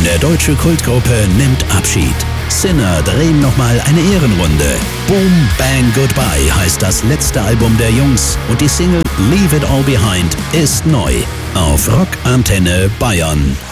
eine deutsche Kultgruppe nimmt Abschied. Sinner drehen nochmal eine Ehrenrunde. Boom Bang Goodbye heißt das letzte Album der Jungs und die Single Leave It All Behind ist neu auf Rock Antenne Bayern.